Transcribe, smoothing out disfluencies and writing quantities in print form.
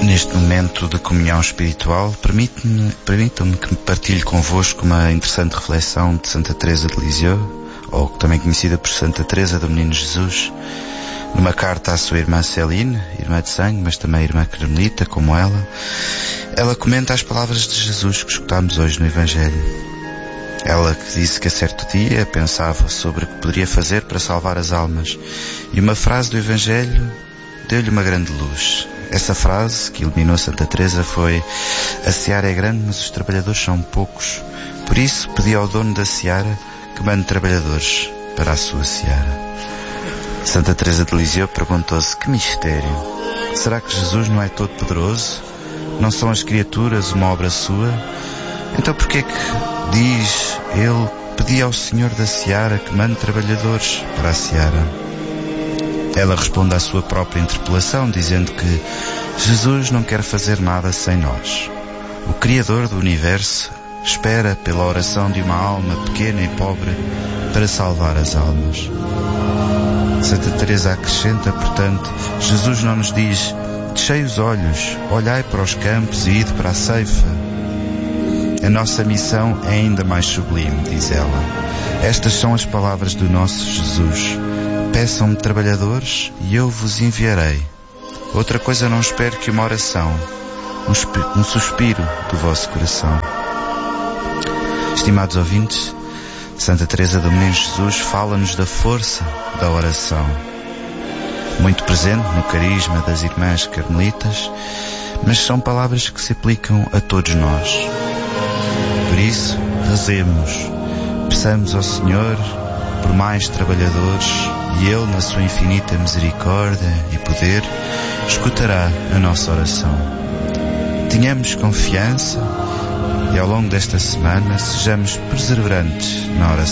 Neste momento de comunhão espiritual, permitam-me que partilhe convosco uma interessante reflexão de Santa Teresa de Lisieux, ou também conhecida por Santa Teresa do Menino Jesus, numa carta à sua irmã Céline, irmã de sangue, mas também irmã carmelita, como ela. Ela comenta as palavras de Jesus que escutámos hoje no Evangelho. Ela que disse que a certo dia pensava sobre o que poderia fazer para salvar as almas, e uma frase do Evangelho deu-lhe uma grande luz. Essa frase que iluminou Santa Teresa foi: a seara é grande, mas os trabalhadores são poucos. Por isso pedi ao dono da seara que mande trabalhadores para a sua seara. Santa Teresa de Lisieux perguntou-se: que mistério? Será que Jesus não é todo poderoso? Não são as criaturas uma obra sua? Então porquê que diz ele: pedi ao Senhor da seara que mande trabalhadores para a seara? Ela responde à sua própria interpelação, dizendo que Jesus não quer fazer nada sem nós. O Criador do Universo espera pela oração de uma alma pequena e pobre para salvar as almas. Santa Teresa acrescenta, portanto, Jesus não nos diz: deixai os olhos, olhai para os campos e ide para a ceifa. A nossa missão é ainda mais sublime, diz ela. Estas são as palavras do nosso Jesus: peçam-me trabalhadores e eu vos enviarei. Outra coisa não espero que uma oração, um suspiro do vosso coração. Estimados ouvintes, Santa Teresa do Menino Jesus fala-nos da força da oração, muito presente no carisma das irmãs carmelitas, mas são palavras que se aplicam a todos nós. Por isso, rezemos, peçamos ao Senhor por mais trabalhadores, e Ele, na sua infinita misericórdia e poder, escutará a nossa oração. Tenhamos confiança e ao longo desta semana sejamos perseverantes na oração.